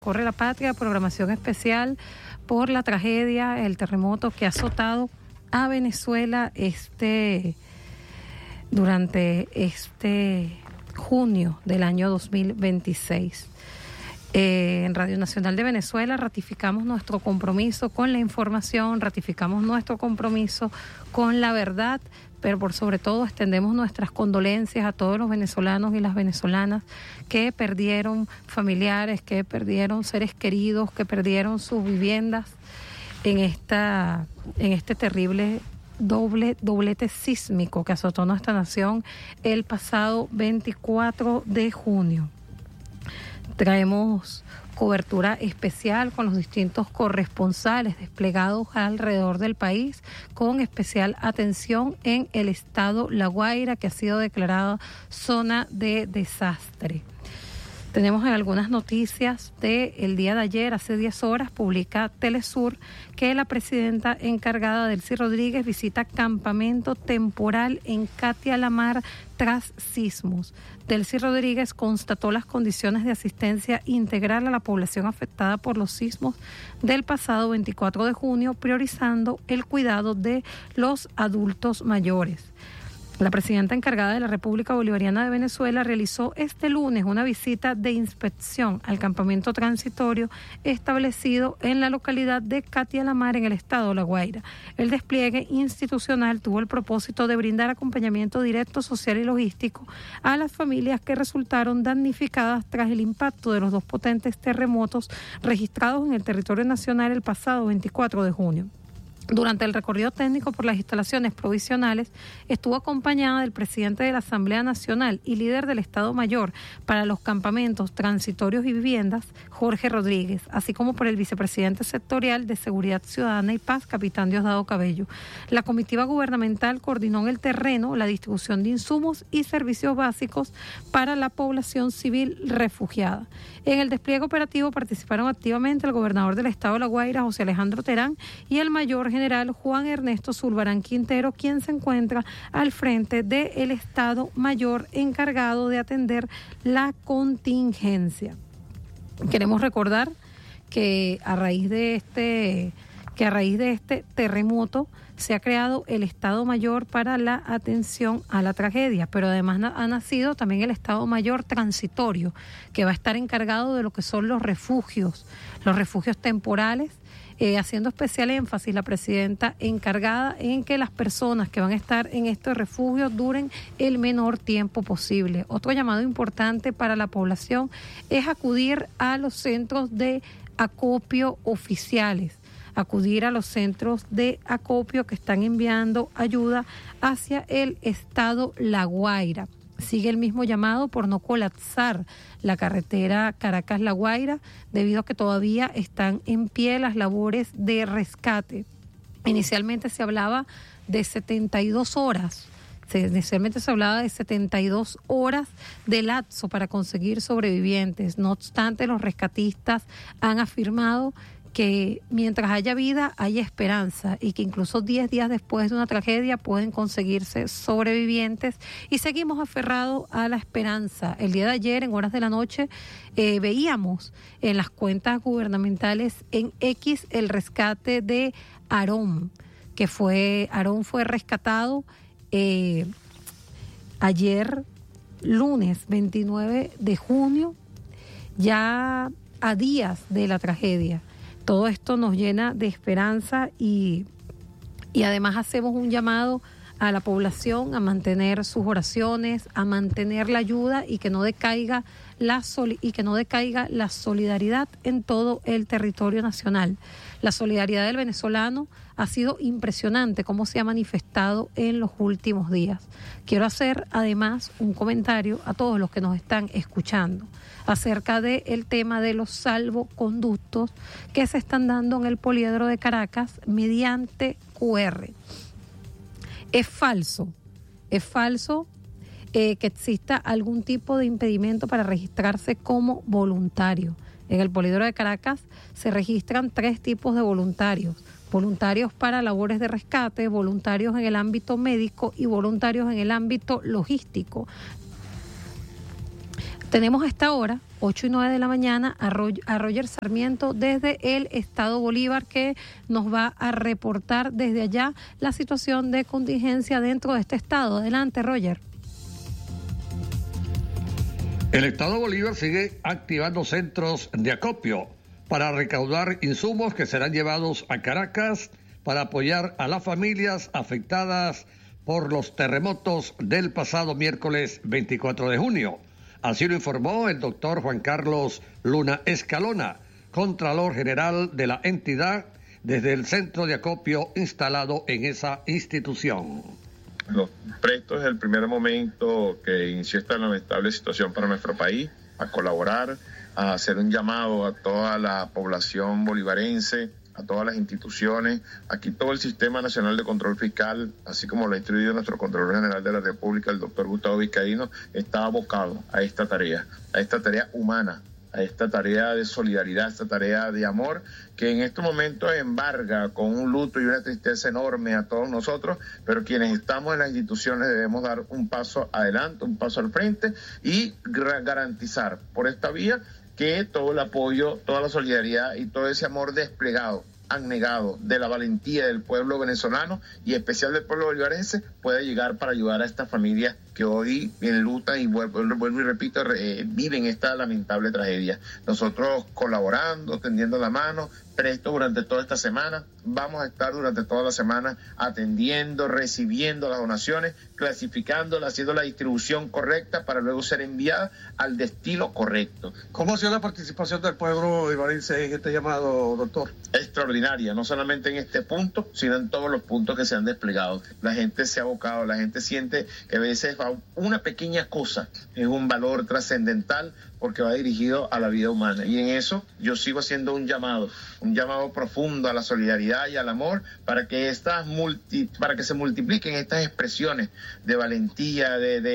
Corre la Patria, programación especial por la tragedia, el terremoto que ha azotado a Venezuela durante este junio del año 2026. En Radio Nacional de Venezuela ratificamos nuestro compromiso con la información, ratificamos nuestro compromiso con la verdad, pero por sobre todo extendemos nuestras condolencias a todos los venezolanos y las venezolanas que perdieron familiares, que perdieron seres queridos, que perdieron sus viviendas en este terrible doblete sísmico que azotó nuestra nación el pasado 24 de junio. Traemos cobertura especial con los distintos corresponsales desplegados alrededor del país, con especial atención en el estado La Guaira, que ha sido declarada zona de desastre. Tenemos algunas noticias del día de ayer, hace 10 horas, publica Telesur que la presidenta encargada, Delcy Rodríguez, visita campamento temporal en Catia la Mar tras sismos. Delcy Rodríguez constató las condiciones de asistencia integral a la población afectada por los sismos del pasado 24 de junio, priorizando el cuidado de los adultos mayores. La presidenta encargada de la República Bolivariana de Venezuela realizó este lunes una visita de inspección al campamento transitorio establecido en la localidad de Catia la Mar, en el estado La Guaira. El despliegue institucional tuvo el propósito de brindar acompañamiento directo, social y logístico a las familias que resultaron damnificadas tras el impacto de los dos potentes terremotos registrados en el territorio nacional el pasado 24 de junio. Durante el recorrido técnico por las instalaciones provisionales, estuvo acompañada del presidente de la Asamblea Nacional y líder del Estado Mayor para los campamentos transitorios y viviendas, Jorge Rodríguez, así como por el vicepresidente sectorial de Seguridad Ciudadana y Paz, capitán Diosdado Cabello. La comitiva gubernamental coordinó en el terreno la distribución de insumos y servicios básicos para la población civil refugiada. En el despliegue operativo participaron activamente el gobernador del Estado de La Guaira, José Alejandro Terán, y el mayor general Juan Ernesto Zulbarán Quintero, quien se encuentra al frente del Estado Mayor encargado de atender la contingencia. Queremos recordar que a raíz de este terremoto se ha creado el Estado Mayor para la atención a la tragedia, pero además ha nacido también el Estado Mayor transitorio, que va a estar encargado de lo que son los refugios temporales, haciendo especial énfasis la presidenta encargada en que las personas que van a estar en estos refugios duren el menor tiempo posible. Otro llamado importante para la población es acudir a los centros de acopio oficiales, acudir a los centros de acopio que están enviando ayuda hacia el estado La Guaira. Sigue el mismo llamado por no colapsar la carretera Caracas-La Guaira, debido a que todavía están en pie las labores de rescate. Inicialmente se hablaba de 72 horas. Inicialmente se hablaba de 72 horas de lapso para conseguir sobrevivientes. No obstante, los rescatistas han afirmado que mientras haya vida, hay esperanza, y que incluso 10 días después de una tragedia pueden conseguirse sobrevivientes, y seguimos aferrados a la esperanza. El día de ayer, en horas de la noche, veíamos en las cuentas gubernamentales en X el rescate de Aarón, Aarón fue rescatado ayer, lunes 29 de junio, ya a días de la tragedia. Todo esto nos llena de esperanza y además hacemos un llamado a la población a mantener sus oraciones, a mantener la ayuda y que no decaiga la solidaridad en todo el territorio nacional. La solidaridad del venezolano ha sido impresionante cómo se ha manifestado en los últimos días. Quiero hacer además un comentario a todos los que nos están escuchando acerca del tema de los salvoconductos que se están dando en el poliedro de Caracas mediante QR. Es falso que exista algún tipo de impedimento para registrarse como voluntario. En el poliedro de Caracas se registran 3 tipos de voluntarios: voluntarios para labores de rescate, voluntarios en el ámbito médico y voluntarios en el ámbito logístico. Tenemos a esta hora 8 y 9 de la mañana, a Roger Sarmiento desde el Estado Bolívar, que nos va a reportar desde allá la situación de contingencia dentro de este estado. Adelante, Roger. El Estado Bolívar sigue activando centros de acopio para recaudar insumos que serán llevados a Caracas para apoyar a las familias afectadas por los terremotos del pasado miércoles 24 de junio. Así lo informó el doctor Juan Carlos Luna Escalona, Contralor General de la entidad, desde el centro de acopio instalado en esa institución. Los presto desde el primer momento que inició esta lamentable situación para nuestro país, a colaborar, a hacer un llamado a toda la población bolivarense, a todas las instituciones. Aquí todo el Sistema Nacional de Control Fiscal, así como lo ha instruido nuestro Contralor General de la República, el doctor Gustavo Vizcaíno, está abocado a esta tarea humana, a esta tarea de solidaridad, a esta tarea de amor, que en estos momentos embarga con un luto y una tristeza enorme a todos nosotros, pero quienes estamos en las instituciones debemos dar un paso adelante, un paso al frente y garantizar por esta vía que todo el apoyo, toda la solidaridad y todo ese amor desplegado, abnegado de la valentía del pueblo venezolano y especial del pueblo bolivarense puede llegar para ayudar a estas familias que hoy enlutan y vuelvo y repito, viven esta lamentable tragedia. Nosotros colaborando, tendiendo la mano, presto durante toda esta semana, vamos a estar durante toda la semana atendiendo, recibiendo las donaciones, clasificándolas, haciendo la distribución correcta para luego ser enviada al destino correcto. ¿Cómo ha sido la participación del pueblo bolivarense en este llamado, doctor? Extraordinaria, no solamente en este punto, sino en todos los puntos que se han desplegado. La gente se ha abocado, la gente siente que a veces una pequeña cosa es un valor trascendental porque va dirigido a la vida humana. Y en eso yo sigo haciendo un llamado profundo a la solidaridad y al amor para que para que se multipliquen estas expresiones de valentía,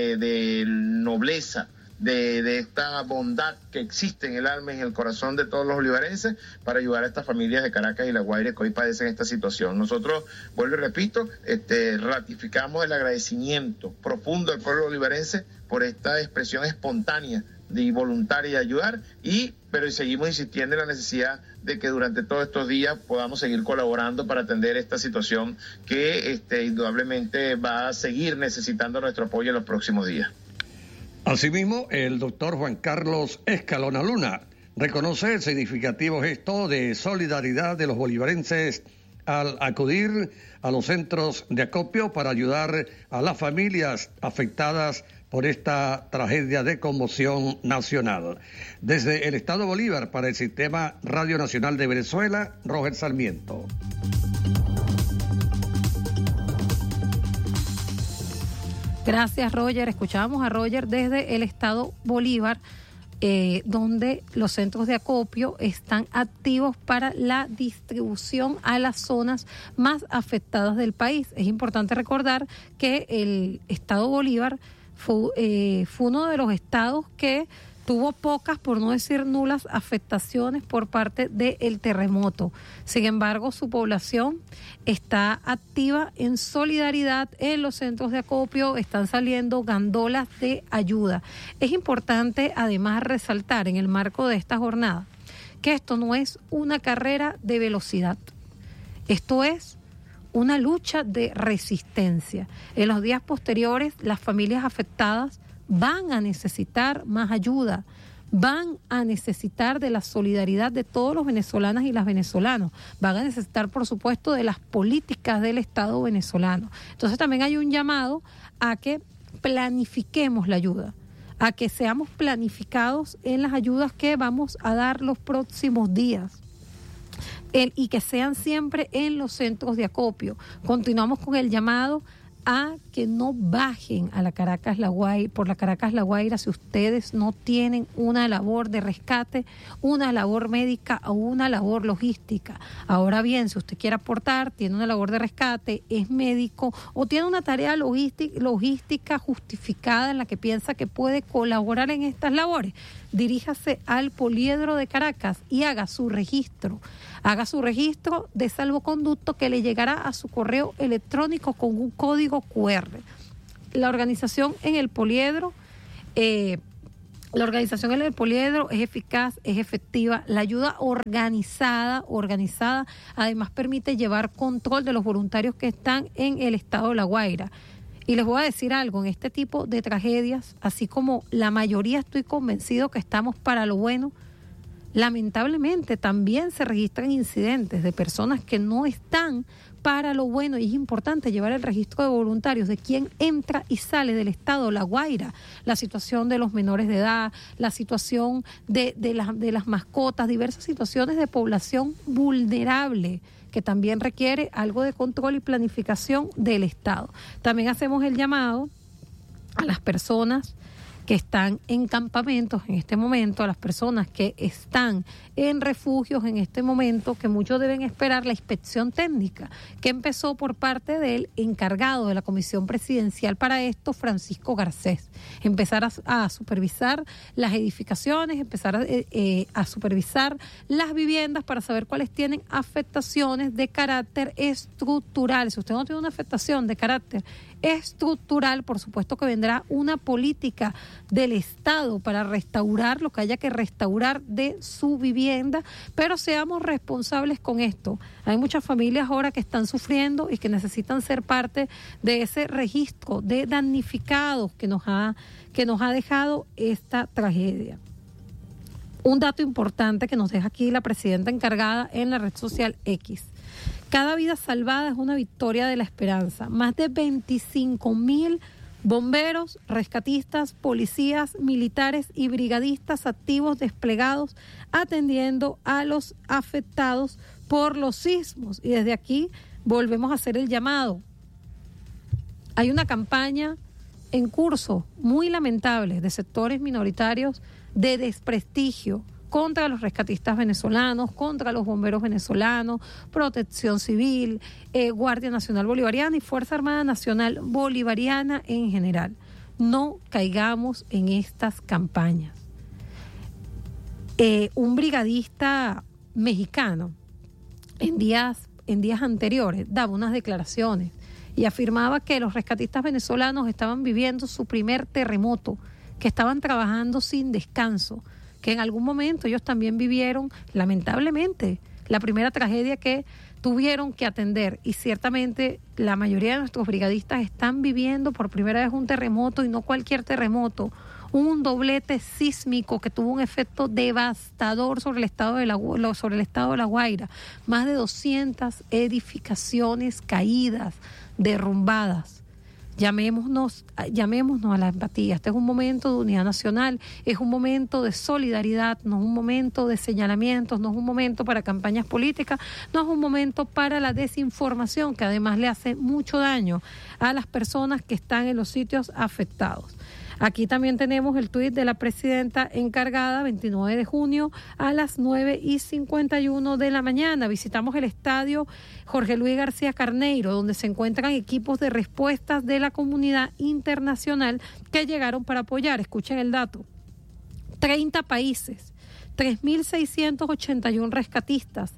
de nobleza, de esta bondad que existe en el alma y en el corazón de todos los bolivarenses para ayudar a estas familias de Caracas y La Guaira que hoy padecen esta situación. Nosotros, vuelvo y repito, ratificamos el agradecimiento profundo al pueblo bolivarense por esta expresión espontánea y voluntaria de ayudar, pero seguimos insistiendo en la necesidad de que durante todos estos días podamos seguir colaborando para atender esta situación que indudablemente va a seguir necesitando nuestro apoyo en los próximos días. Asimismo, el doctor Juan Carlos Escalona Luna reconoce el significativo gesto de solidaridad de los bolivarenses al acudir a los centros de acopio para ayudar a las familias afectadas por esta tragedia de conmoción nacional. Desde el Estado Bolívar para el Sistema Radio Nacional de Venezuela, Roger Sarmiento. Gracias, Roger. Escuchábamos a Roger desde el Estado Bolívar, donde los centros de acopio están activos para la distribución a las zonas más afectadas del país. Es importante recordar que el Estado Bolívar fue uno de los estados que tuvo pocas, por no decir nulas, afectaciones por parte del terremoto. Sin embargo, su población está activa en solidaridad en los centros de acopio, están saliendo gandolas de ayuda. Es importante, además, resaltar en el marco de esta jornada que esto no es una carrera de velocidad, esto es una lucha de resistencia. En los días posteriores, las familias afectadas van a necesitar más ayuda, van a necesitar de la solidaridad de todos los venezolanas y las venezolanos, van a necesitar, por supuesto, de las políticas del Estado venezolano. Entonces también hay un llamado a que planifiquemos la ayuda, a que seamos planificados en las ayudas que vamos a dar los próximos días. Y que sean siempre en los centros de acopio. Continuamos con el llamado a que no bajen a la Caracas-La Guaira, por la Caracas-La Guaira si ustedes no tienen una labor de rescate, una labor médica o una labor logística. Ahora bien, si usted quiere aportar, tiene una labor de rescate, es médico o tiene una tarea logística justificada en la que piensa que puede colaborar en estas labores, diríjase al Poliedro de Caracas y haga su registro. Haga su registro de salvoconducto que le llegará a su correo electrónico con un código QR. La organización en el Poliedro La organización en el poliedro es eficaz, es efectiva. La ayuda organizada, además permite llevar control de los voluntarios que están en el estado de La Guaira. Y les voy a decir algo, en este tipo de tragedias, así como la mayoría estoy convencido que estamos para lo bueno, lamentablemente también se registran incidentes de personas que no están para lo bueno, y es importante llevar el registro de voluntarios de quién entra y sale del estado La Guaira, la situación de los menores de edad, la situación de las mascotas, diversas situaciones de población vulnerable que también requiere algo de control y planificación del Estado. También hacemos el llamado a las personas que están en campamentos en este momento, a las personas que están en refugios en este momento, que muchos deben esperar la inspección técnica que empezó por parte del encargado de la Comisión Presidencial para esto, Francisco Garcés. Empezar a supervisar las edificaciones, empezar a supervisar las viviendas para saber cuáles tienen afectaciones de carácter estructural. Si usted no tiene una afectación de carácter estructural, por supuesto que vendrá una política del Estado para restaurar lo que haya que restaurar de su vivienda, pero seamos responsables con esto. Hay muchas familias ahora que están sufriendo y que necesitan ser parte de ese registro de damnificados que nos ha dejado esta tragedia. Un dato importante que nos deja aquí la presidenta encargada en la red social X. Cada vida salvada es una victoria de la esperanza. Más de 25,000 bomberos, rescatistas, policías, militares y brigadistas activos desplegados atendiendo a los afectados por los sismos. Y desde aquí volvemos a hacer el llamado. Hay una campaña en curso muy lamentable de sectores minoritarios de desprestigio contra los rescatistas venezolanos, contra los bomberos venezolanos, Protección Civil, Guardia Nacional Bolivariana y Fuerza Armada Nacional Bolivariana en general. No caigamos en estas campañas. Un brigadista mexicano en días anteriores daba unas declaraciones y afirmaba que los rescatistas venezolanos estaban viviendo su primer terremoto, que estaban trabajando sin descanso, que en algún momento ellos también vivieron, lamentablemente, la primera tragedia que tuvieron que atender. Y ciertamente la mayoría de nuestros brigadistas están viviendo por primera vez un terremoto, y no cualquier terremoto, un doblete sísmico que tuvo un efecto devastador sobre el estado de La Guaira. Más de 200 edificaciones caídas, derrumbadas. Llamémonos a la empatía. Este es un momento de unidad nacional, es un momento de solidaridad, no es un momento de señalamientos, no es un momento para campañas políticas, no es un momento para la desinformación, que además le hace mucho daño a las personas que están en los sitios afectados. Aquí también tenemos el tuit de la presidenta encargada, 29 de junio a las 9:51 de la mañana. Visitamos el estadio Jorge Luis García Carneiro, donde se encuentran equipos de respuestas de la comunidad internacional que llegaron para apoyar. Escuchen el dato. 30 países, 3.681 rescatistas,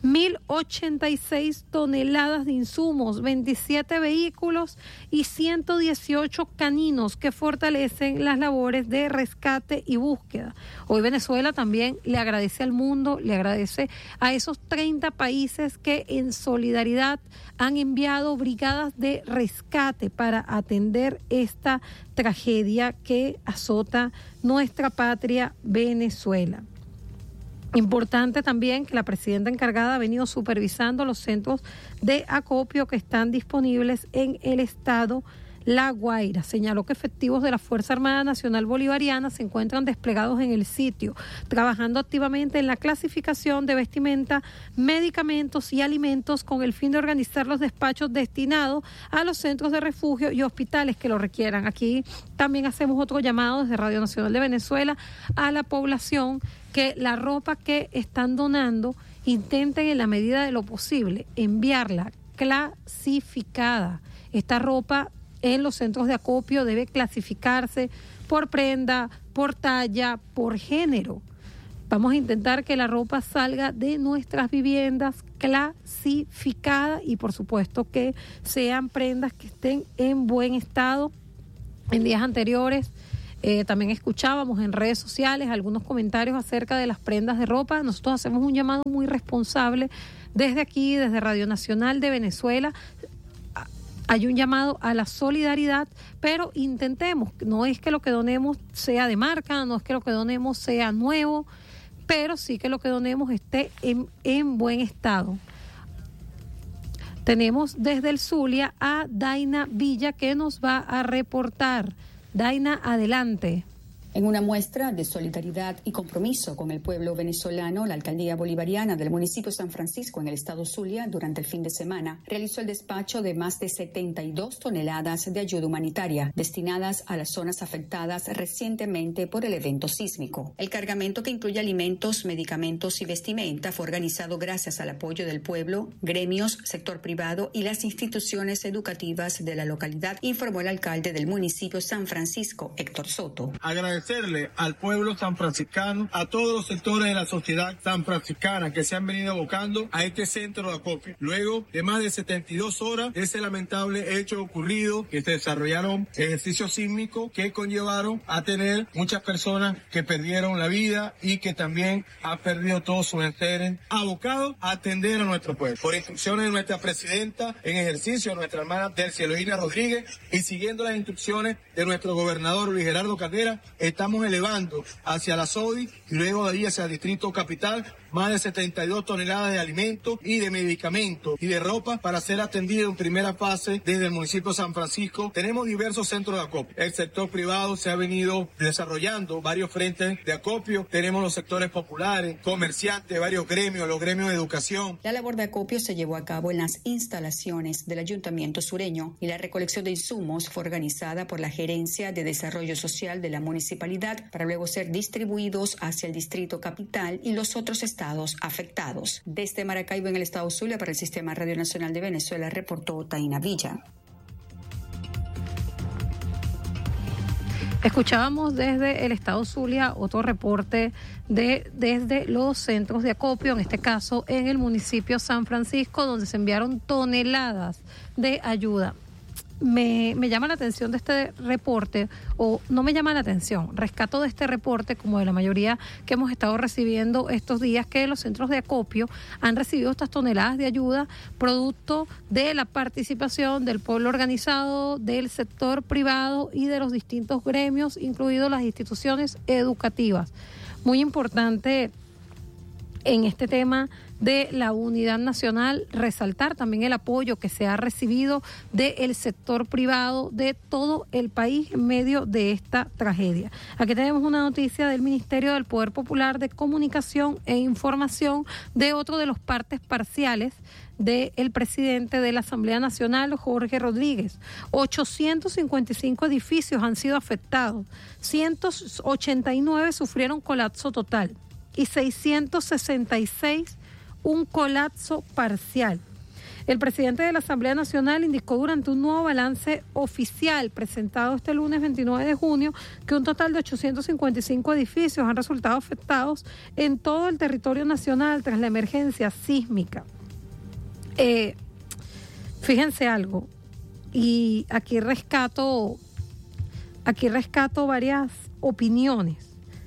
1.086 toneladas de insumos, 27 vehículos y 118 caninos que fortalecen las labores de rescate y búsqueda. Hoy Venezuela también le agradece al mundo, le agradece a esos 30 países que en solidaridad han enviado brigadas de rescate para atender esta tragedia que azota nuestra patria Venezuela. Importante también que la presidenta encargada ha venido supervisando los centros de acopio que están disponibles en el estado La Guaira. Señaló que efectivos de la Fuerza Armada Nacional Bolivariana se encuentran desplegados en el sitio, trabajando activamente en la clasificación de vestimenta, medicamentos y alimentos con el fin de organizar los despachos destinados a los centros de refugio y hospitales que lo requieran. Aquí también hacemos otro llamado desde Radio Nacional de Venezuela a la población que la ropa que están donando intenten en la medida de lo posible enviarla clasificada. Esta ropa en los centros de acopio debe clasificarse por prenda, por talla, por género. Vamos a intentar que la ropa salga de nuestras viviendas clasificada y por supuesto que sean prendas que estén en buen estado. En días anteriores También escuchábamos en redes sociales algunos comentarios acerca de las prendas de ropa. Nosotros hacemos un llamado muy responsable desde aquí, desde Radio Nacional de Venezuela. Hay un llamado a la solidaridad, pero intentemos, no es que lo que donemos sea de marca, no es que lo que donemos sea nuevo, pero sí que lo que donemos esté en buen estado. Tenemos desde el Zulia a Daina Villa que nos va a reportar. Daina, adelante. En una muestra de solidaridad y compromiso con el pueblo venezolano, la alcaldía bolivariana del municipio San Francisco en el estado Zulia, durante el fin de semana, realizó el despacho de más de 72 toneladas de ayuda humanitaria destinadas a las zonas afectadas recientemente por el evento sísmico. El cargamento, que incluye alimentos, medicamentos y vestimenta, fue organizado gracias al apoyo del pueblo, gremios, sector privado y las instituciones educativas de la localidad, informó el alcalde del municipio San Francisco, Héctor Soto. Agradecerle al pueblo sanfranciscano, a todos los sectores de la sociedad sanfranciscana que se han venido abocando a este centro de acopio. Luego de más de 72 horas, ese lamentable hecho ocurrido, que se desarrollaron ejercicios sísmicos que conllevaron a tener muchas personas que perdieron la vida y que también han perdido todos sus enseres, abocados a atender a nuestro pueblo. Por instrucciones de nuestra presidenta en ejercicio, nuestra hermana Delcy Eloína Rodríguez, y siguiendo las instrucciones de nuestro gobernador Luis Gerardo Caldera, estamos elevando hacia la SODI y luego de ahí hacia el Distrito Capital más de 72 toneladas de alimentos y de medicamentos y de ropa para ser atendido en primera fase desde el municipio de San Francisco. Tenemos diversos centros de acopio. El sector privado se ha venido desarrollando varios frentes de acopio. Tenemos los sectores populares, comerciantes, varios gremios, los gremios de educación. La labor de acopio se llevó a cabo en las instalaciones del Ayuntamiento Sureño y la recolección de insumos fue organizada por la Gerencia de Desarrollo Social de la municipalidad para luego ser distribuidos hacia el Distrito Capital y los otros estados afectados. Desde Maracaibo, en el estado Zulia, para el Sistema Radio Nacional de Venezuela, reportó Daina Villa. Escuchábamos desde el estado Zulia otro reporte desde los centros de acopio, en este caso en el municipio San Francisco, donde se enviaron toneladas de ayuda. Me llama la atención de este reporte, o no me llama la atención, rescato de este reporte, como de la mayoría que hemos estado recibiendo estos días, que los centros de acopio han recibido estas toneladas de ayuda producto de la participación del pueblo organizado, del sector privado y de los distintos gremios, incluidos las instituciones educativas. Muy importante en este tema de la unidad nacional, resaltar también el apoyo que se ha recibido del sector privado de todo el país en medio de esta tragedia. Aquí tenemos una noticia del Ministerio del Poder Popular de Comunicación e Información de otro de los partes parciales del presidente de la Asamblea Nacional, Jorge Rodríguez. 855 edificios han sido afectados, 189 sufrieron colapso total y 666 un colapso parcial. El presidente de la Asamblea Nacional indicó durante un nuevo balance oficial presentado este lunes 29 de junio que un total de 855 edificios han resultado afectados en todo el territorio nacional tras la emergencia sísmica. Fíjense algo, y aquí rescato varias opiniones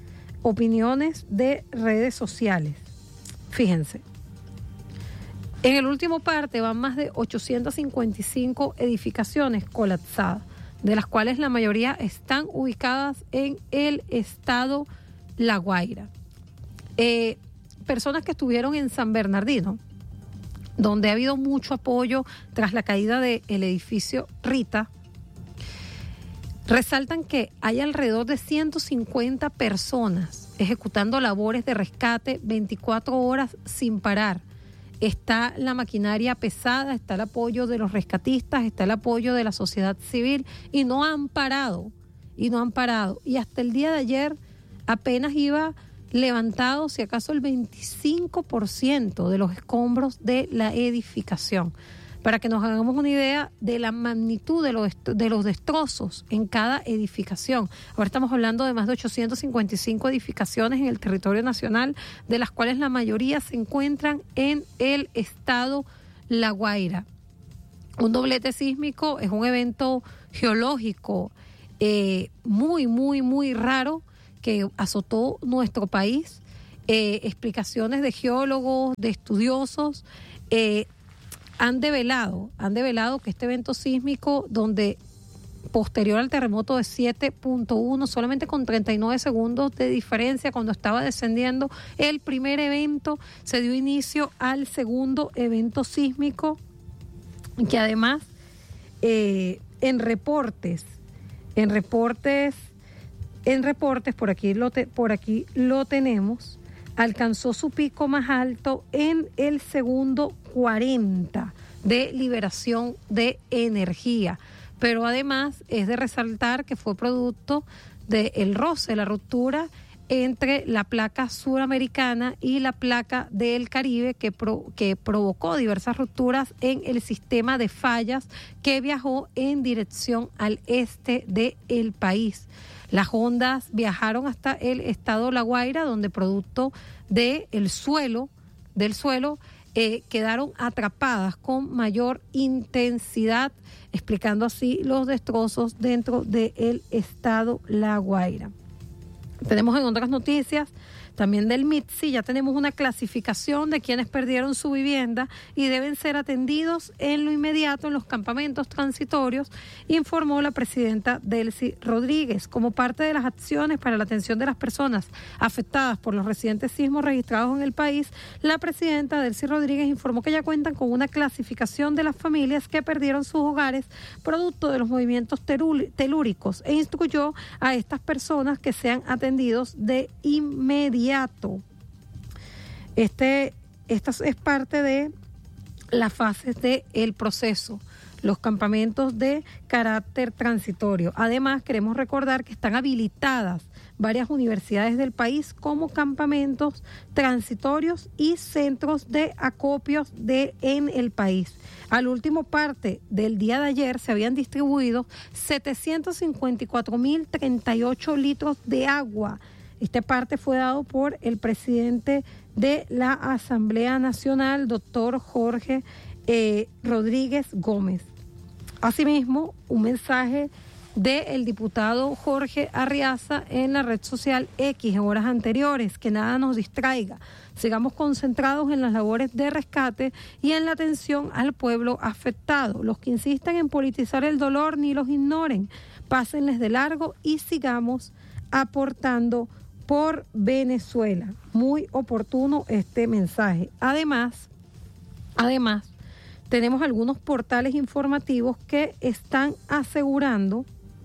de redes sociales. Fíjense. En el último parte van más de 855 edificaciones colapsadas, de las cuales la mayoría están ubicadas en el estado La Guaira. Personas que estuvieron en San Bernardino, donde ha habido mucho apoyo tras la caída del edificio Rita, resaltan que hay alrededor de 150 personas ejecutando labores de rescate 24 horas sin parar. Está la maquinaria pesada, está el apoyo de los rescatistas, está el apoyo de la sociedad civil y no han parado. Y hasta el día de ayer apenas iba levantado, si acaso, el 25% de los escombros de la edificación. Para que nos hagamos una idea de la magnitud de los destrozos en cada edificación. Ahora estamos hablando de más de 855 edificaciones en el territorio nacional, de las cuales la mayoría se encuentran en el estado La Guaira. Un doblete sísmico es un evento geológico muy, muy, muy raro que azotó nuestro país. Explicaciones de geólogos, de estudiosos, han develado que este evento sísmico, donde posterior al terremoto de 7.1, solamente con 39 segundos de diferencia, cuando estaba descendiendo el primer evento, se dio inicio al segundo evento sísmico, que además en reportes, por aquí lo tenemos, alcanzó su pico más alto en el segundo 40 de liberación de energía. Pero además es de resaltar que fue producto del roce, la ruptura entre la placa suramericana y la placa del Caribe, que provocó diversas rupturas en el sistema de fallas que viajó en dirección al este del país. Las ondas viajaron hasta el estado La Guaira, donde producto del suelo, quedaron atrapadas con mayor intensidad, explicando así los destrozos dentro del estado La Guaira. Tenemos en otras noticias también del MITSI, ya tenemos una clasificación de quienes perdieron su vivienda y deben ser atendidos en lo inmediato en los campamentos transitorios, informó la presidenta Delcy Rodríguez. Como parte de las acciones para la atención de las personas afectadas por los recientes sismos registrados en el país, la presidenta Delcy Rodríguez informó que ya cuentan con una clasificación de las familias que perdieron sus hogares producto de los movimientos telúricos e instruyó a estas personas que sean atendidos de inmediato. Esta es parte de las fases del proceso, los campamentos de carácter transitorio. Además, queremos recordar que están habilitadas varias universidades del país como campamentos transitorios y centros de acopios en el país. Al último parte del día de ayer se habían distribuido 754.038 litros de agua. Este parte fue dado por el presidente de la Asamblea Nacional, doctor Jorge Rodríguez Gómez. Asimismo, un mensaje del diputado Jorge Arriaza en la red social X en horas anteriores: que nada nos distraiga, sigamos concentrados en las labores de rescate y en la atención al pueblo afectado. Los que insistan en politizar el dolor ni los ignoren, pásenles de largo y sigamos aportando por Venezuela. Muy oportuno este mensaje. Además, tenemos algunos portales informativos que están asegurando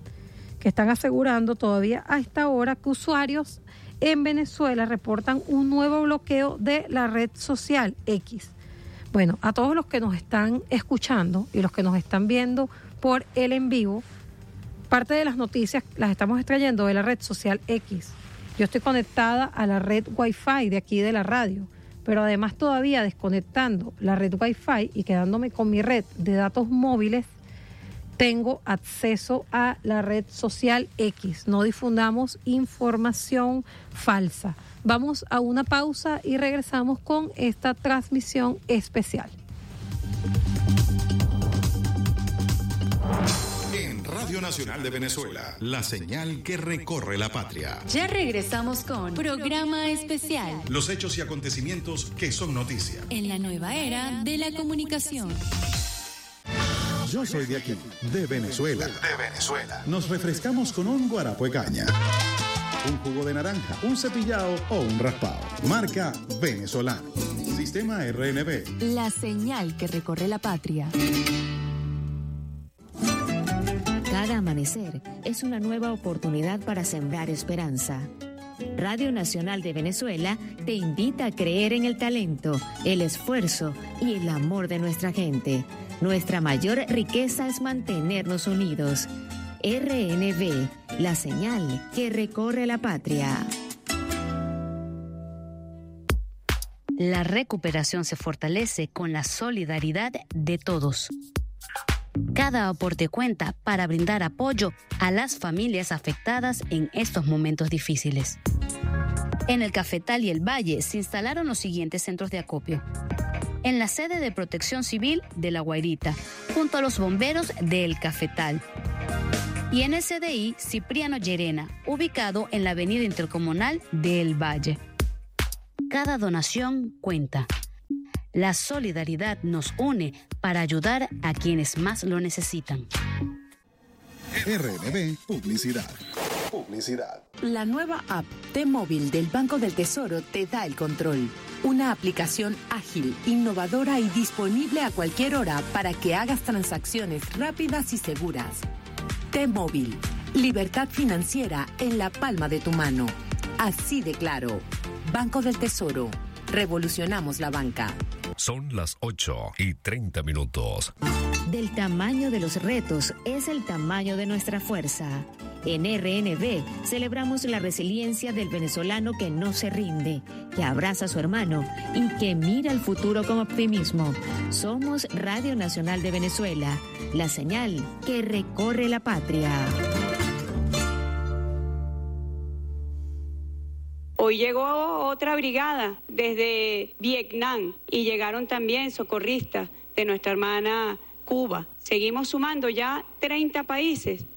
todavía a esta hora que usuarios en Venezuela reportan un nuevo bloqueo de la red social X. Bueno, a todos los que nos están escuchando y los que nos están viendo por el en vivo, parte de las noticias las estamos extrayendo de la red social X. Yo estoy conectada a la red Wi-Fi de aquí de la radio, pero además todavía desconectando la red Wi-Fi y quedándome con mi red de datos móviles, tengo acceso a la red social X. No difundamos información falsa. Vamos a una pausa y regresamos con esta transmisión especial. Radio Nacional de Venezuela, la señal que recorre la patria. Ya regresamos con Programa Especial. Los hechos y acontecimientos que son noticia. En la nueva era de la comunicación. Yo soy de aquí, de Venezuela. Nos refrescamos con un guarapo de caña, un jugo de naranja, un cepillado o un raspado. Marca venezolano. Sistema RNB. La señal que recorre la patria. Cada amanecer es una nueva oportunidad para sembrar esperanza. Radio Nacional de Venezuela te invita a creer en el talento, el esfuerzo y el amor de nuestra gente. Nuestra mayor riqueza es mantenernos unidos. RNB, la señal que recorre la patria. La recuperación se fortalece con la solidaridad de todos. Cada aporte cuenta para brindar apoyo a las familias afectadas en estos momentos difíciles. En el Cafetal y el Valle se instalaron los siguientes centros de acopio. En la sede de Protección Civil de La Guairita, junto a los bomberos de El Cafetal. y en SDI Cipriano Llerena, ubicado en la avenida Intercomunal del Valle. Cada donación cuenta. La solidaridad nos une para ayudar a quienes más lo necesitan. RNB Publicidad. La nueva app T-Móvil del Banco del Tesoro te da el control. Una aplicación ágil, innovadora y disponible a cualquier hora para que hagas transacciones rápidas y seguras. T-Móvil, libertad financiera en la palma de tu mano. Así de claro. Banco del Tesoro. Revolucionamos la banca. Son las 8:30. Del tamaño de los retos es el tamaño de nuestra fuerza. En RNB celebramos la resiliencia del venezolano que no se rinde, que abraza a su hermano y que mira el futuro con optimismo. Somos Radio Nacional de Venezuela, la señal que recorre la patria. Hoy llegó otra brigada desde Vietnam y llegaron también socorristas de nuestra hermana Cuba. Seguimos sumando ya 30 países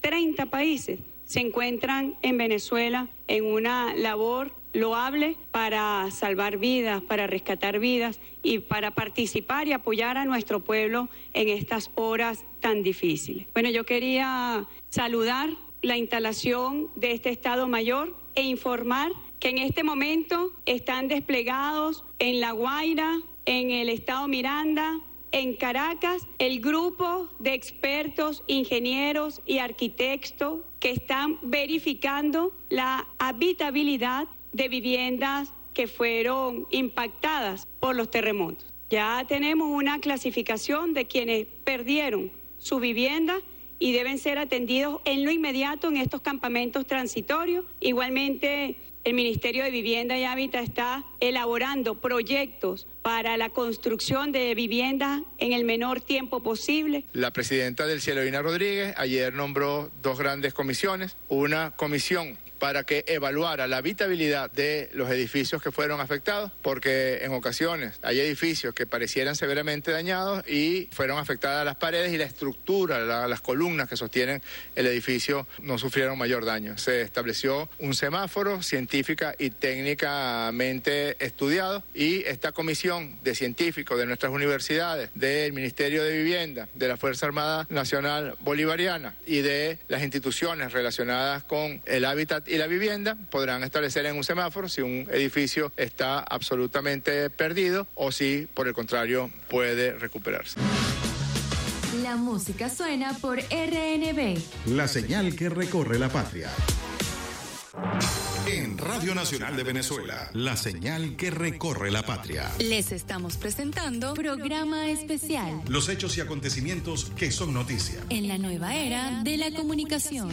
se encuentran en Venezuela en una labor loable para salvar vidas, para rescatar vidas y para participar y apoyar a nuestro pueblo en estas horas tan difíciles. Bueno, yo quería saludar la instalación de este Estado Mayor e informar que en este momento están desplegados en La Guaira, en el Estado Miranda, en Caracas, el grupo de expertos, ingenieros y arquitectos que están verificando la habitabilidad de viviendas que fueron impactadas por los terremotos. Ya tenemos una clasificación de quienes perdieron su vivienda y deben ser atendidos en lo inmediato en estos campamentos transitorios. Igualmente, el Ministerio de Vivienda y Hábitat está elaborando proyectos para la construcción de viviendas en el menor tiempo posible. La presidenta del Cielo, Ina Rodríguez, ayer nombró 2 grandes comisiones. Una comisión para que evaluara la habitabilidad de los edificios que fueron afectados, porque en ocasiones hay edificios que parecieran severamente dañados y fueron afectadas las paredes y la estructura, las columnas que sostienen el edificio no sufrieron mayor daño. Se estableció un semáforo científica y técnicamente estudiado y esta comisión de científicos de nuestras universidades, del Ministerio de Vivienda, de la Fuerza Armada Nacional Bolivariana y de las instituciones relacionadas con el hábitat y la vivienda podrán establecer en un semáforo si un edificio está absolutamente perdido o si, por el contrario, puede recuperarse. La música suena por RNB. La señal que recorre la patria. En Radio Nacional de Venezuela, la señal que recorre la patria. Les estamos presentando programa especial. Los hechos y acontecimientos que son noticia. En la nueva era de la comunicación.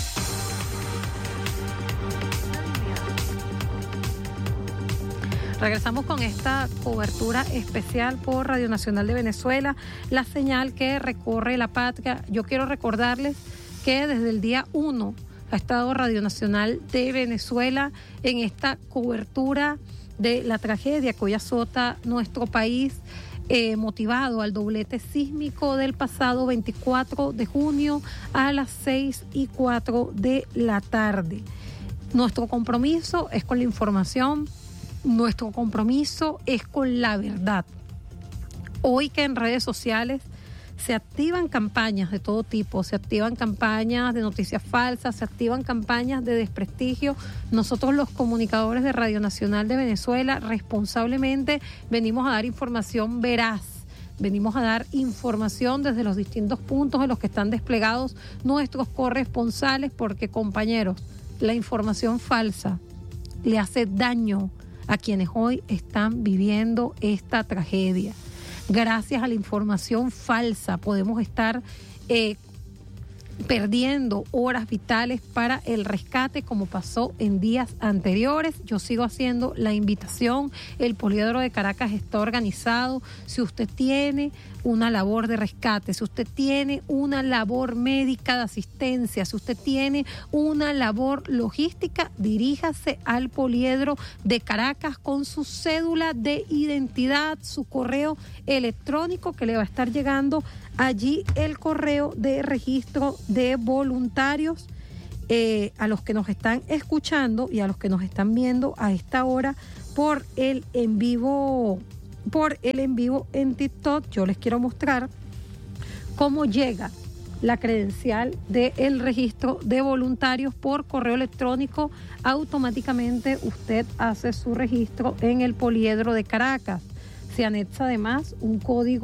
Regresamos con esta cobertura especial por Radio Nacional de Venezuela, la señal que recorre la patria. Yo quiero recordarles que desde el día 1 ha estado Radio Nacional de Venezuela en esta cobertura de la tragedia que hoy azota nuestro país, motivado al doblete sísmico del pasado 24 de junio a las 6:04 de la tarde. Nuestro compromiso es con la información. Nuestro compromiso es con la verdad. Hoy que en redes sociales se activan campañas de todo tipo, se activan campañas de noticias falsas, se activan campañas de desprestigio, nosotros los comunicadores de Radio Nacional de Venezuela responsablemente venimos a dar información veraz. Venimos a dar información desde los distintos puntos en los que están desplegados nuestros corresponsales, porque, compañeros, la información falsa le hace daño a quienes hoy están viviendo esta tragedia. Gracias a la información falsa podemos estar perdiendo horas vitales para el rescate, como pasó en días anteriores. Yo sigo haciendo la invitación. El Poliedro de Caracas está organizado. Si usted tiene una labor de rescate, si usted tiene una labor médica de asistencia, si usted tiene una labor logística, diríjase al Poliedro de Caracas con su cédula de identidad, su correo electrónico, que le va a estar llegando allí el correo de registro de voluntarios. A los que nos están escuchando y a los que nos están viendo a esta hora por el en vivo en TikTok, yo les quiero mostrar cómo llega la credencial del registro de voluntarios por correo electrónico. Automáticamente usted hace su registro en el Poliedro de Caracas. Se anexa además un código